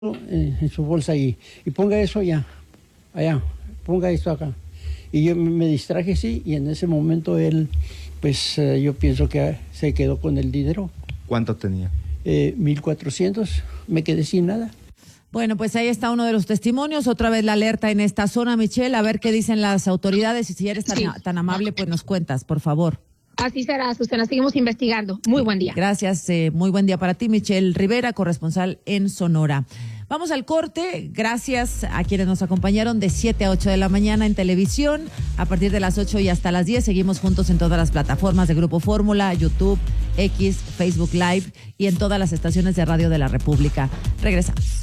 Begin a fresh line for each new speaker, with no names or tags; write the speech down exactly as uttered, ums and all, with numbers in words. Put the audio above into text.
en, en su bolsa y, y ponga eso allá, allá, ponga esto acá. Y yo me distraje, sí, y en ese momento él, pues eh, yo pienso que se quedó con el dinero.
¿Cuánto tenía?
Eh, mil cuatrocientos, me quedé sin nada.
Bueno, pues ahí está uno de los testimonios, otra vez la alerta en esta zona, Michelle, a ver qué dicen las autoridades y si eres tan,
Sí.
tan amable, pues nos cuentas, por favor.
Así será, Susana, seguimos investigando. Muy buen día.
Gracias, eh, muy buen día para ti, Michelle Rivera, corresponsal en Sonora. Vamos al corte, gracias a quienes nos acompañaron de siete a ocho de la mañana en televisión, a partir de las ocho y hasta las diez, seguimos juntos en todas las plataformas de Grupo Fórmula, YouTube, X, Facebook Live y en todas las estaciones de radio de la República. Regresamos.